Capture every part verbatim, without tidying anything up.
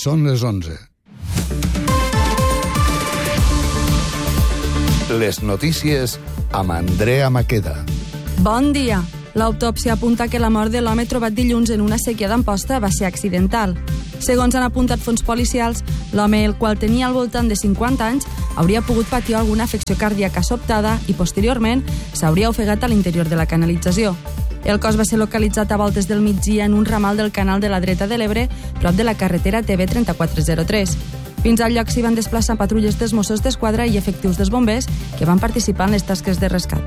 Són les onze. Les notícies amb Andrea Maqueda. Bon dia. L'autòpsia apunta que la mort de l'home trobat dilluns en una séquia d'Amposta va ser accidental. Segons han apuntat fons policials, l'home, el qual tenia al voltant de cinquanta anys, hauria pogut patir alguna afecció cardíaca sobtada i, posteriorment, s'hauria ofegat a l'interior de la canalització. El cos va ser localitzat a voltes del migdia en un ramal del canal de la Dreta de l'Ebre, prop de la carretera T B trenta-quatre zero tres. Fins al lloc s'hi van desplaçar patrulles dels Mossos d'Esquadra i efectius dels bombers que van participar en les tasques de rescat.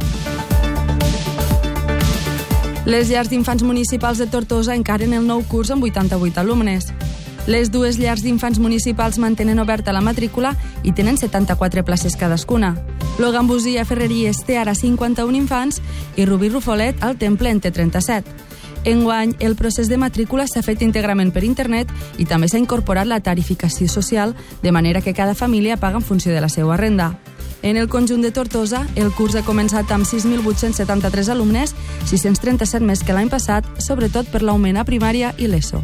Les llars d'infants municipals de Tortosa encaren el nou curs amb vuitanta-vuit alumnes. Les dues llars d'infants municipals mantenen oberta la matrícula i tenen setanta-quatre places cadascuna. L'Ogambús a Ferreries té ara cinquanta-un infants i Rubí Rufolet al Temple en té trenta-set. Enguany, el procés de matrícula s'ha fet íntegrament per internet i també s'ha incorporat la tarificació social, de manera que cada família paga en funció de la seva renda. En el conjunt de Tortosa, el curs ha començat amb sis mil vuit-cents setanta-tres alumnes, sis-cents trenta-set més que l'any passat, sobretot per l'augment a primària i l'ESO.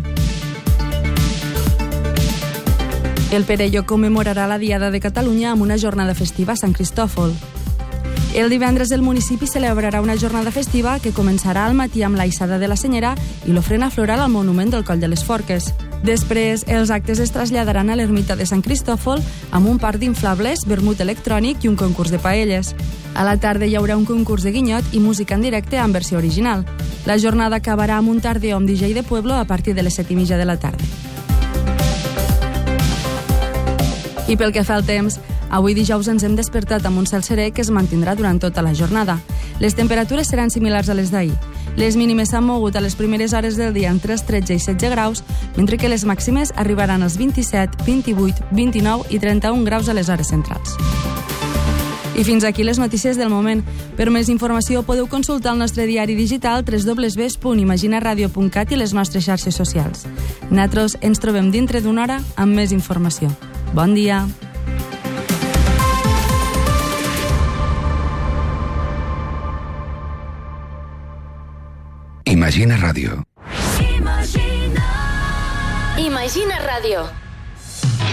El Perelló commemorarà la Diada de Catalunya amb una jornada festiva a Sant Cristòfol. El divendres el municipi celebrarà una jornada festiva que començarà al matí amb l'aixada de la Senyera i l'ofrena floral al monument del Coll de les Forques. Després, els actes es traslladaran a l'ermita de Sant Cristòfol amb un parc d'inflables, vermut electrònic i un concurs de paelles. A la tarda hi haurà un concurs de guinyot i música en directe en versió original. La jornada acabarà amb un tarder amb D J de Pueblo a partir de les set i mitja de la tarda. I pel que fa al temps, avui dijous ens hem despertat amb un cel serè que es mantindrà durant tota la jornada. Les temperatures seran similars a les d'ahir. Les mínimes s'han mogut a les primeres hores del dia entre els tretze i setze graus, mentre que les màximes arribaran als vint-i-set, vint-i-vuit, vint-i-nou i trenta-un graus a les hores centrals. I fins aquí les notícies del moment. Per més informació podeu consultar el nostre diari digital w w w punt imaginaradio punt cat i les nostres xarxes socials. Nosaltres ens trobem dintre d'una hora amb més informació. Bon dia! Imagina Ràdio. Imagina. Imagina Ràdio.